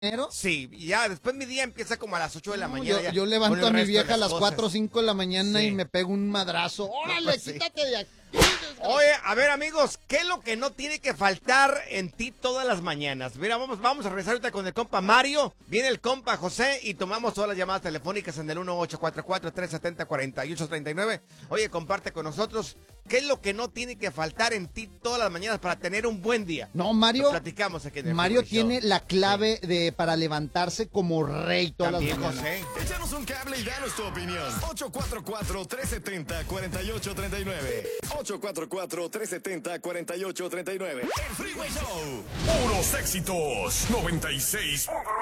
Sí, y ya después mi día empieza como a las 8 de la mañana. Yo levanto a mi vieja a las 4 o 5 de la mañana y me pego un madrazo. ¡Órale, pues sí. quítate de aquí! Oye, a ver, amigos, ¿qué es lo que no tiene que faltar en ti todas las mañanas? Mira, vamos a regresar ahorita con el compa Mario. Viene el compa José y tomamos todas las llamadas telefónicas en el 1844-370-4839. Oye, comparte con nosotros. ¿Qué es lo que no tiene que faltar en ti todas las mañanas para tener un buen día? No, Mario. Lo platicamos aquí en el Mario Freeway Show. tiene la clave para levantarse como rey todas También, las mañanas. José. Échanos un cable y danos tu opinión. 844-370-4839. 844-370-4839. El Freeway Show. Puros éxitos. 96.